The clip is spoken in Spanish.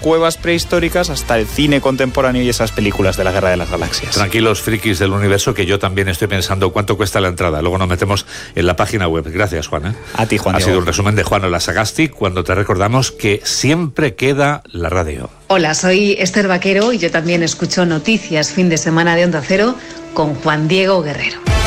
cuevas prehistóricas hasta el cine contemporáneo y esas películas de la Guerra de las Galaxias. Tranquilos, frikis del universo, que yo también estoy pensando cuánto cuesta la entrada. Luego nos metemos en la página web. Gracias, Juan. A ti, Juan Ha Diego. sido un resumen de Juan Ola Sagasti, cuando te recordamos que siempre queda la radio. Hola, soy Esther Vaquero y yo también escucho Noticias Fin de Semana de Onda Cero con Juan Diego Guerrero.